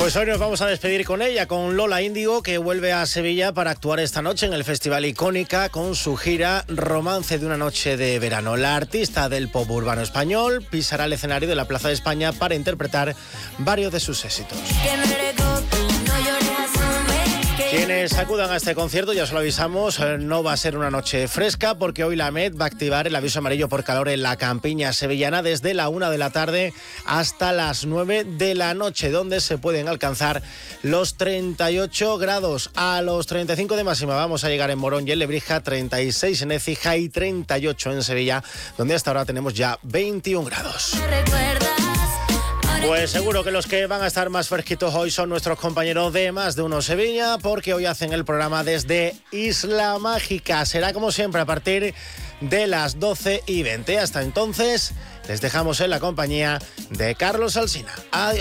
Pues hoy nos vamos a despedir con ella, con Lola Índigo, que vuelve a Sevilla para actuar esta noche en el Festival Icónica con su gira Romance de una noche de verano. La artista del pop urbano español pisará el escenario de la Plaza de España para interpretar varios de sus éxitos. Quienes acudan a este concierto, ya os lo avisamos, no va a ser una noche fresca porque hoy la Met va a activar el aviso amarillo por calor en la campiña sevillana desde la 1 de la tarde hasta las 9 de la noche, donde se pueden alcanzar los 38 grados. A los 35 de máxima vamos a llegar en Morón y en Lebrija, 36 en Écija y 38 en Sevilla, donde hasta ahora tenemos ya 21 grados. Pues seguro que los que van a estar más fresquitos hoy son nuestros compañeros de Más de Uno Sevilla, porque hoy hacen el programa desde Isla Mágica. Será como siempre a partir de las 12:20. Hasta entonces, les dejamos en la compañía de Carlos Alsina. Adiós.